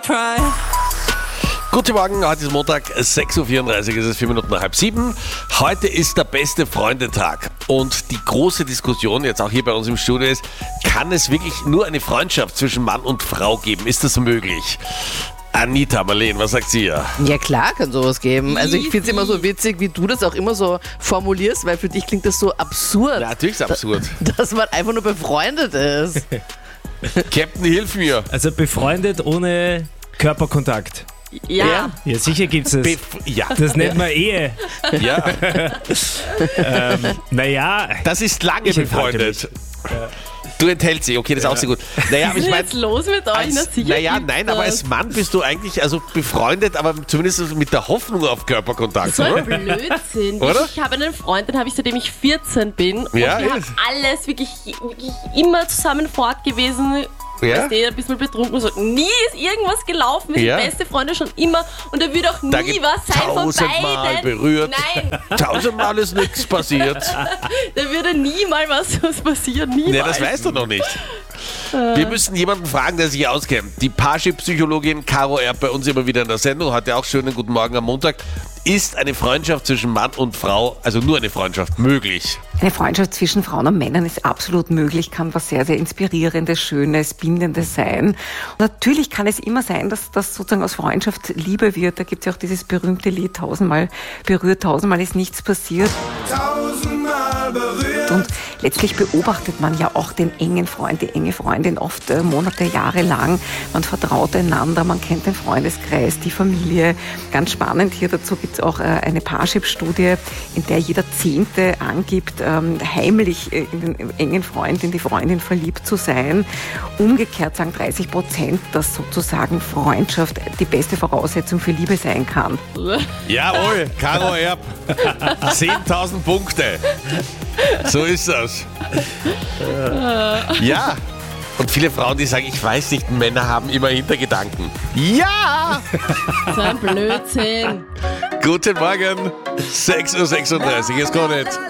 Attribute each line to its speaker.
Speaker 1: Guten Morgen, heute ist Montag, 6.34 Uhr, es ist 4 Minuten nach halb 7. Heute ist der beste Freundetag und die große Diskussion jetzt auch hier bei uns im Studio ist, kann es wirklich nur eine Freundschaft zwischen Mann und Frau geben? Ist das möglich? Anita, Marlene, was sagt sie?
Speaker 2: Ja klar, kann sowas geben. Also ich finde es immer so witzig, wie du das auch immer so formulierst, weil für dich klingt das so absurd.
Speaker 1: Ja, natürlich ist es absurd.
Speaker 2: Dass man einfach nur befreundet ist.
Speaker 1: Captain, hilf mir.
Speaker 3: Also befreundet ohne Körperkontakt.
Speaker 2: Ja.
Speaker 3: Ja, sicher gibt's es.
Speaker 1: Ja.
Speaker 3: Das nennt man Ehe.
Speaker 1: Ja,
Speaker 3: Naja,
Speaker 1: das ist lange
Speaker 3: Ich enthalte
Speaker 1: befreundet. Du enthältst dich, okay, das ist auch sehr gut. Naja, aber
Speaker 4: Was
Speaker 1: ich
Speaker 4: ist
Speaker 1: meine,
Speaker 4: jetzt los mit euch? Na, sicher
Speaker 1: naja,
Speaker 4: gibt's
Speaker 1: nein, aber
Speaker 4: das.
Speaker 1: als Mann bist du eigentlich also befreundet, aber zumindest mit der Hoffnung auf Körperkontakt,
Speaker 4: So ein
Speaker 1: oder?
Speaker 4: Blödsinn.
Speaker 1: Oder?
Speaker 4: Ich habe einen Freund, den habe ich seitdem ich 14 bin. Und
Speaker 1: Ja,
Speaker 4: wir haben
Speaker 1: ist.
Speaker 4: alles wirklich immer zusammen fort gewesen.
Speaker 1: Ja?
Speaker 4: Weißt du, ein bisschen betrunken und so. Nie ist irgendwas gelaufen. Wir
Speaker 1: Ja.
Speaker 4: sind beste Freunde schon immer. Und da wird auch
Speaker 1: Da
Speaker 4: nie
Speaker 1: gibt
Speaker 4: was sein von
Speaker 1: 1000-mal
Speaker 4: beiden.
Speaker 1: berührt.
Speaker 4: Nein,
Speaker 1: 1000-mal ist nichts passiert.
Speaker 4: da würde nie mal was passieren. Niemals.
Speaker 1: Ne, das weißt du noch nicht. Wir müssen jemanden fragen, der sich auskennt. Die Parship-Psychologin Caro Erb bei uns immer wieder in der Sendung, hatte auch schönen guten Morgen am Montag. Ist eine Freundschaft zwischen Mann und Frau, also nur eine Freundschaft, möglich?
Speaker 5: Eine Freundschaft zwischen Frauen und Männern ist absolut möglich, kann was sehr, sehr Inspirierendes, Schönes, Bindendes sein. Und natürlich kann es immer sein, dass das sozusagen aus Freundschaft Liebe wird. Da gibt es ja auch dieses berühmte Lied, 1000-mal berührt, 1000-mal ist nichts passiert.
Speaker 6: 1000-mal berührt.
Speaker 5: Und letztlich beobachtet man ja auch den engen Freund, die enge Freundin oft Monate, Jahre lang. Man vertraut einander, man kennt den Freundeskreis, die Familie. Ganz spannend hier dazu gibt es auch eine Parship-Studie, in der jeder Zehnte angibt, heimlich in den engen Freund, in die Freundin verliebt zu sein. Umgekehrt sagen 30%, dass sozusagen Freundschaft die beste Voraussetzung für Liebe sein kann.
Speaker 1: Jawohl, Caro Erb. 10.000 Punkte. So ist das. Ja. Und viele Frauen, die sagen, ich weiß nicht, Männer haben immer Hintergedanken. Ja!
Speaker 4: So ein Blödsinn.
Speaker 1: Guten Morgen. 6.36 Uhr, jetzt kommt jetzt.